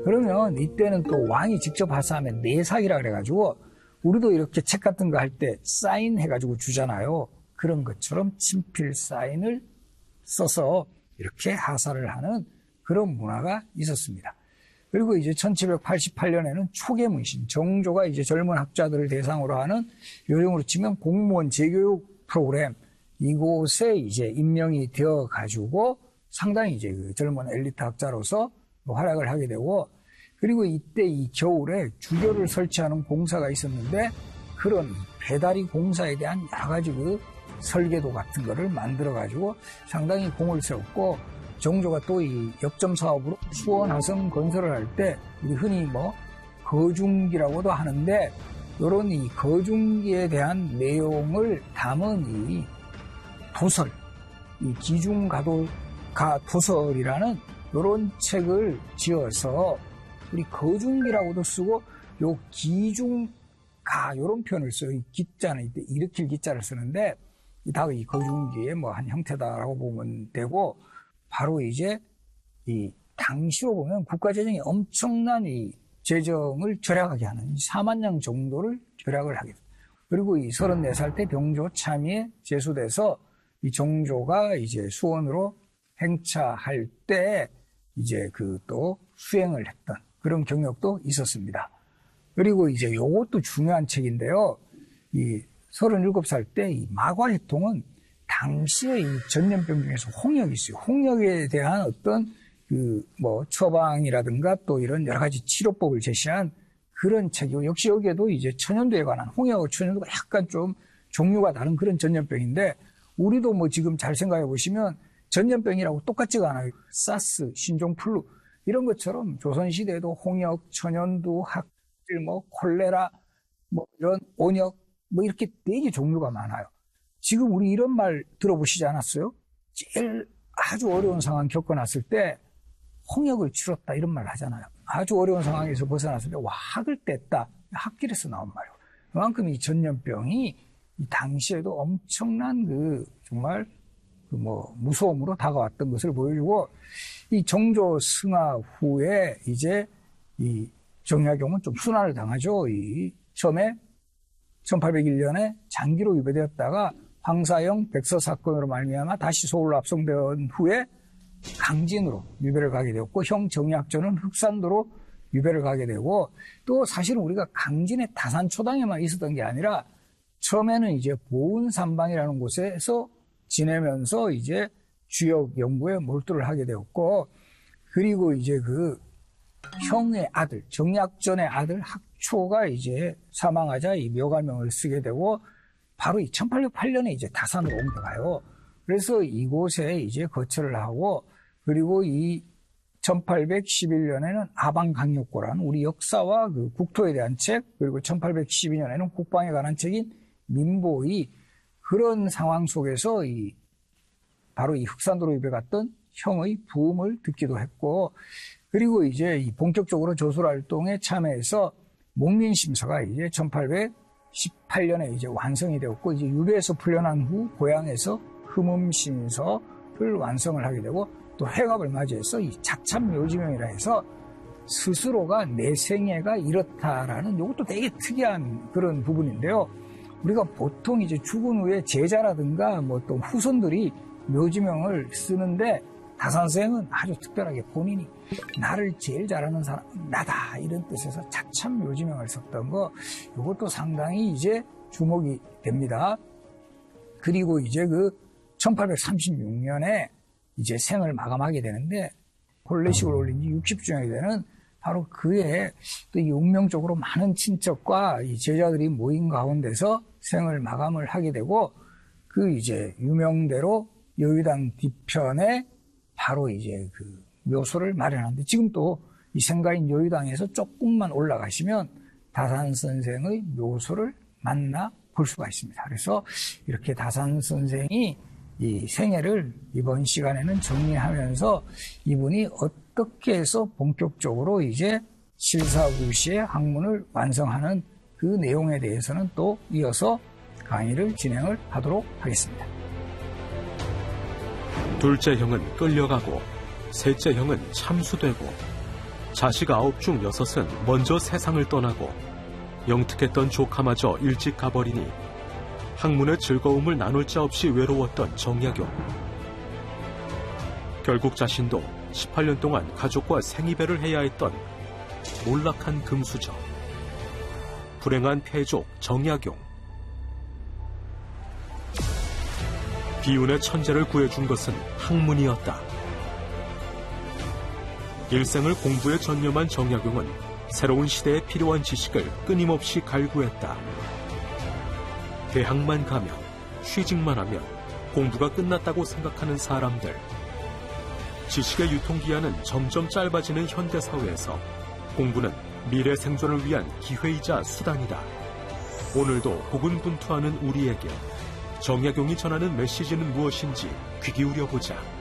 그러면 이때는 또 왕이 직접 하사하면 내삭이라 그래가지고 우리도 이렇게 책 같은 거 할 때 사인해가지고 주잖아요. 그런 것처럼 친필 사인을 써서 이렇게 하사를 하는 그런 문화가 있었습니다. 그리고 이제 1788년에는 초계문신, 정조가 이제 젊은 학자들을 대상으로 하는 요즘으로 치면 공무원 재교육 프로그램, 이곳에 이제 임명이 되어 가지고 상당히 이제 그 젊은 엘리트 학자로서 활약을 하게 되고, 그리고 이때 이 겨울에 주교를 설치하는 공사가 있었는데 그런 배다리 공사에 대한 여러 가지 그 설계도 같은 거를 만들어 가지고 상당히 공을 세웠고, 정조가 또 이 역점 사업으로 수원화성 건설을 할 때 우리 흔히 뭐 거중기라고도 하는데, 이런 이 거중기에 대한 내용을 담은 이 도설, 이 기중가도가 도설이라는 이런 책을 지어서 우리 거중기라고도 쓰고 요 기중가 이런 표현을 써요. 이 기자는 이때 일으킬 기자를 쓰는데 다 이 거중기의 뭐 한 형태다라고 보면 되고, 바로 이제 이 당시로 보면 국가 재정이 엄청난 이 재정을 절약하게 하는 4만냥 정도를 절약을 하게 됩니다. 그리고 이 34살 때 병조 참의에 제수돼서 이 정조가 이제 수원으로 행차할 때 이제 그 또 수행을 했던 그런 경력도 있었습니다. 그리고 이제 요것도 중요한 책인데요. 이 37살 때 이 마과해통은 당시에 이 전염병 중에서 홍역이 있어요. 홍역에 대한 어떤 그 뭐 처방이라든가 또 이런 여러 가지 치료법을 제시한 그런 책이고, 역시 여기에도 이제 천연두에 관한, 홍역하고 천연두가 약간 좀 종류가 다른 그런 전염병인데, 우리도 뭐 지금 잘 생각해 보시면 전염병이라고 똑같지가 않아요. 사스, 신종플루 이런 것처럼 조선시대에도 홍역, 천연두, 학질, 뭐 콜레라, 뭐 이런 온역 뭐 이렇게 되게 종류가 많아요. 지금 우리 이런 말 들어보시지 않았어요? 제일 아주 어려운 상황 겪어놨을 때 홍역을 치렀다 이런 말 하잖아요. 아주 어려운 상황에서 벗어났을 때 학을 뗐다. 학길에서 나온 말이에요. 그만큼 이 전염병이 이 당시에도 엄청난 그 정말 그 뭐 무서움으로 다가왔던 것을 보여주고, 이 정조 승하 후에 이제 이 정약용은 좀 순환을 당하죠. 이 처음에 1801년에 장기로 유배되었다가 황사영 백서 사건으로 말미암아 다시 서울로 압송된 후에 강진으로 유배를 가게 되었고, 형 정약전은 흑산도로 유배를 가게 되고, 또 사실은 우리가 강진의 다산초당에만 있었던 게 아니라 처음에는 이제 보은산방이라는 곳에서 지내면서 이제 주역 연구에 몰두를 하게 되었고, 그리고 이제 그 형의 아들, 정약전의 아들 학초가 이제 사망하자 이 묘가명을 쓰게 되고, 바로 이 1808년에 이제 다산으로 옮겨가요. 그래서 이곳에 이제 거처를 하고, 그리고 이 1811년에는 아방강력고라는 우리 역사와 그 국토에 대한 책, 그리고 1812년에는 국방에 관한 책인 민보의 그런 상황 속에서 이 바로 이 흑산도로 유배 갔던 형의 부음을 듣기도 했고, 그리고 이제 이 본격적으로 조술활동에 참여해서 목민심서가 이제 1818년에 이제 완성이 되었고, 이제 유배에서 풀려난 후 고향에서 흠음신서를 완성을 하게 되고, 또 회갑을 맞이해서 이 자참묘지명이라 해서 스스로가 내 생애가 이렇다라는, 이것도 되게 특이한 그런 부분인데요. 우리가 보통 이제 죽은 후에 제자라든가 뭐 또 후손들이 묘지명을 쓰는데, 다산생은 아주 특별하게 본인이 나를 제일 잘하는 사람 나다 이런 뜻에서 자참 묘지명을 썼던 거, 이것도 상당히 이제 주목이 됩니다. 그리고 이제 그 1836년에 이제 생을 마감하게 되는데, 혼례식을 올린 지 60주년이 되는 바로 그해 또 이 운명적으로 많은 친척과 이 제자들이 모인 가운데서 생을 마감을 하게 되고, 그 이제 유명대로 여의당 뒤편에 바로 이제 그 묘소를 마련하는데, 지금 또 이 생가인 여의당에서 조금만 올라가시면 다산 선생의 묘소를 만나 볼 수가 있습니다. 그래서 이렇게 다산 선생이 이 생애를 이번 시간에는 정리하면서 이분이 어떻게 해서 본격적으로 이제 실사구시의 학문을 완성하는 그 내용에 대해서는 또 이어서 강의를 진행을 하도록 하겠습니다. 둘째 형은 끌려가고 셋째 형은 참수되고 자식 9 중 6은 먼저 세상을 떠나고 영특했던 조카마저 일찍 가버리니 학문의 즐거움을 나눌 자 없이 외로웠던 정약용. 결국 자신도 18년 동안 가족과 생이배를 해야 했던 몰락한 금수저. 불행한 패족 정약용. 비운의 천재를 구해준 것은 학문이었다. 일생을 공부에 전념한 정약용은 새로운 시대에 필요한 지식을 끊임없이 갈구했다. 대학만 가면, 취직만 하면 공부가 끝났다고 생각하는 사람들. 지식의 유통기한은 점점 짧아지는 현대사회에서 공부는 미래 생존을 위한 기회이자 수단이다. 오늘도 고군분투하는 우리에게 정약용이 전하는 메시지는 무엇인지 귀 기울여 보자.